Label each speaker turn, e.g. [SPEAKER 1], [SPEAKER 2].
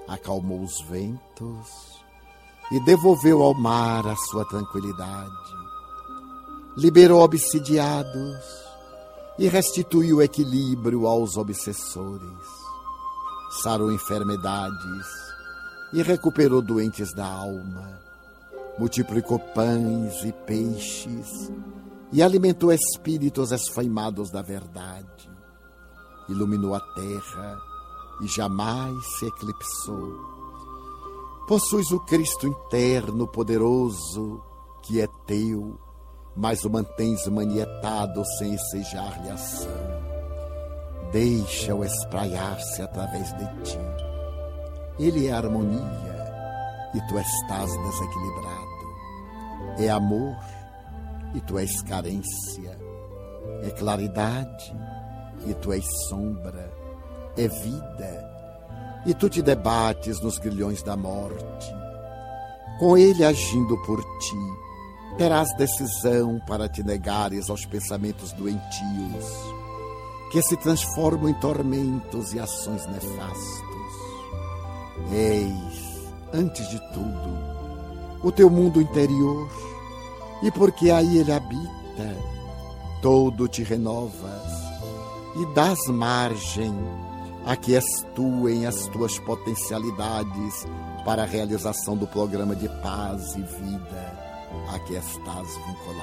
[SPEAKER 1] acalmou os ventos e devolveu ao mar a sua tranquilidade. Liberou obsidiados e restituiu equilíbrio aos obsessores. Sarou enfermidades e recuperou doentes da alma. Multiplicou pães e peixes e alimentou espíritos esfaimados da verdade. Iluminou a terra e jamais se eclipsou. Possuis o Cristo interno poderoso que é teu, mas o mantens manietado sem ensejar-lhe ação. Deixa-o espraiar-se através de ti. Ele é harmonia e tu estás desequilibrado. É amor e tu és carência. É claridade e tu és sombra. É vida e tu te debates nos grilhões da morte. Com ele agindo por ti, terás decisão para te negares aos pensamentos doentios, que se transformam em tormentos e ações nefastos. Eis, antes de tudo, o teu mundo interior, e porque aí ele habita, todo te renovas e dás margem a que estuem as tuas potencialidades para a realização do programa de paz e vida a que estás vinculado.